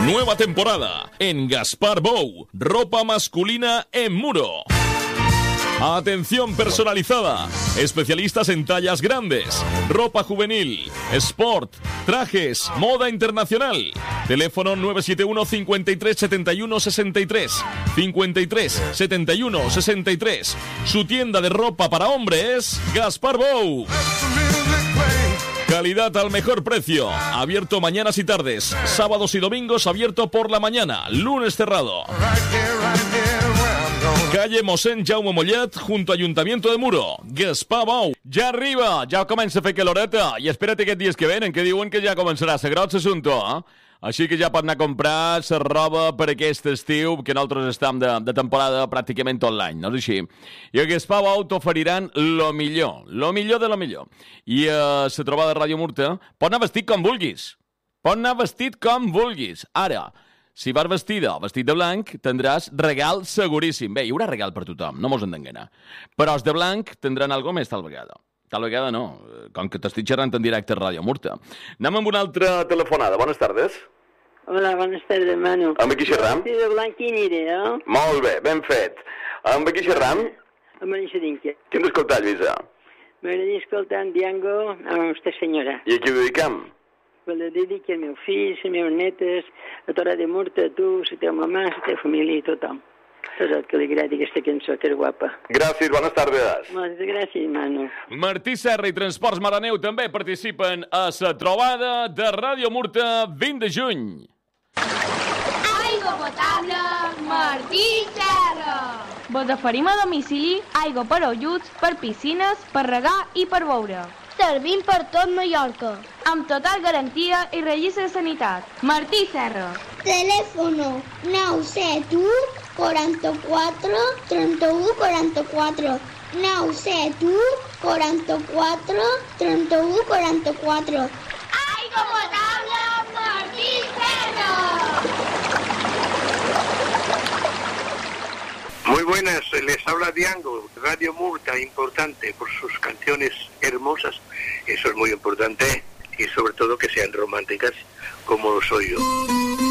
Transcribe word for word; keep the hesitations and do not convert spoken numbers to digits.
Nueva temporada en Gaspar Bou, ropa masculina en Muro. Atención personalizada, especialistas en tallas grandes, ropa juvenil, sport, trajes, moda internacional. Teléfono nueve siete uno, cincuenta y tres, setenta y uno, sesenta y tres, cincuenta y tres, setenta y uno, sesenta y tres. Su tienda de ropa para hombres, Gaspar Bou. Calidad al mejor precio. Abierto mañanas y tardes. Sábados y domingos abierto por la mañana. Lunes cerrado. Calle Mossèn Jaume Mollet, junto a Ayuntamiento de Muro. Gaspar Bou. Ja arriba, ja comença a fer caloreta. I espera't aquests dies que venen, que diuen que ja començarà a ser gros l'assumpte, eh? Així que ja pot anar a comprar la roba per aquest estiu, que nosaltres estem de, de temporada pràcticament tot l'any, no és així? I a Gaspar Bou t'oferiran lo millor, lo millor de lo millor. I a la trobada de Ràdio Murta pot anar vestit com vulguis. Pot anar vestit com vulguis. Ara, si vas vestida o vestit de blanc, tindràs regal seguríssim. Bé, hi haurà regal per tothom, no mos entenguem. Però els de blanc tindran alguna més tal vegada. Tal vegada no, com que t'estic xerrant en directe a Ràdio Murta. Anem amb una altra telefonada. Bones tardes. Hola, bones tardes, Manu. Amb qui xerram? Sí, de blanc i aniré, eh? Molt bé, ben fet. Amb qui xerram? Amb la Xerinca. Qui hem d'escoltar, Lluïsa? M'agradaria escoltar en Diango amb vostra senyora. I a qui ho dediquem? Pues la dedico al meu fill, a les meves netes, a tota Ràdio Murta, a tu, a la teva mamà, a la teva família i tothom. És el que li agradi aquesta cançó, que és guapa. Gràcies, bones tardes. Moltes gràcies, Manu. Martí Serra i Transports Maraneu també participen a la trobada de Ràdio Murta vint de juny. Aigua potable, Martí Serra. Vos oferim a domicili aigua per ajuts, per piscines, per regar i per beure. Servim per tot Mallorca. Amb total garantia i registre de sanitat. Martí Serra. Teléfono nou set u, quaranta-quatre, trenta-u, quaranta-quatre. nou set u, quaranta-quatre, trenta-u, quaranta-quatre. Aigua potable, Martí Serra. Muy buenas, les habla Diango, Radio Murta, importante por sus canciones hermosas, eso es muy importante, y sobre todo que sean románticas, como lo soy yo.